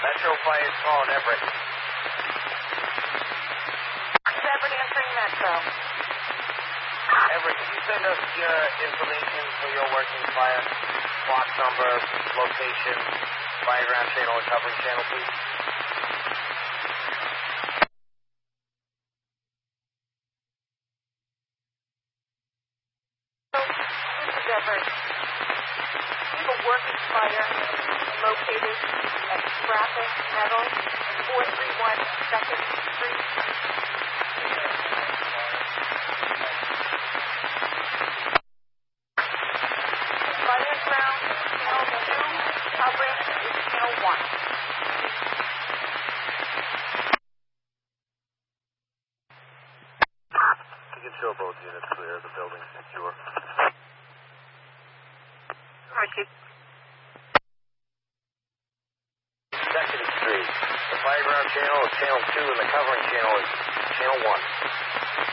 Metro Fire is calling Everett. Everett answering Metro. Everett, can you send us your information for your working fire? Box number, location, fireground channel, and covering channel, please? This is Everett. We have a working fire located at Traffic Metal, 431 2nd Street. Fireground channel 2, coverage is channel 1. You can show both units clear, the building's secure. Richard. 2nd Street. The fireground channel is channel 2 and the covering channel is channel 1.